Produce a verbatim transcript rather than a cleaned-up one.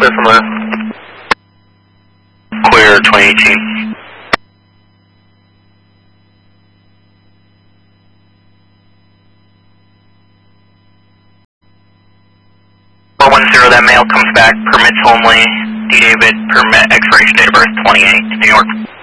clear from there. Clear twenty eighteen. four one zero, that mail comes back, permits only, D David, permit, expiration date of birth twenty-eight, New York.